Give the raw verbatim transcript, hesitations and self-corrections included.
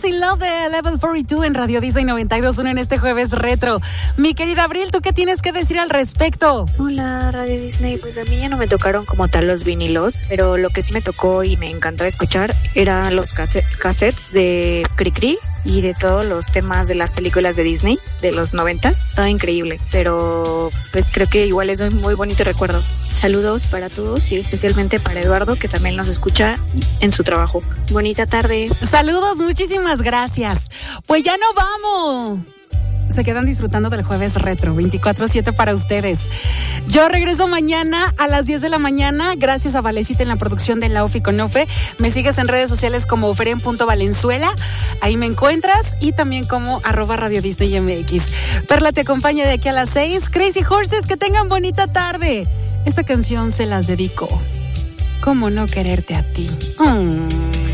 Crazy Love de Level cuarenta y dos en Radio Disney noventa y dos punto uno en este jueves retro. Mi querida Abril, ¿tú qué tienes que decir al respecto? Hola, Radio Disney. Pues a mí ya no me tocaron como tal los vinilos, pero lo que sí me tocó y me encantaba escuchar eran los cassettes de Cricri y de todos los temas de las películas de Disney de los noventas. Estaba increíble, pero pues creo que igual es un muy bonito recuerdo. Saludos para todos y especialmente para Eduardo, que también nos escucha en su trabajo. Bonita tarde. Saludos, muchísimas gracias. Pues ya no vamos. Se quedan disfrutando del jueves retro, veinticuatro siete para ustedes. Yo regreso mañana a las diez de la mañana, gracias a Valecita en la producción de La Ofi con Ofe. Me sigues en redes sociales como feren punto valenzuela, ahí me encuentras, y también como arroba Radio Disney M X. Perla te acompaña de aquí a las seis. Crazy Horses, que tengan bonita tarde. Esta canción se las dedico. ¿Cómo no quererte a ti? Mm.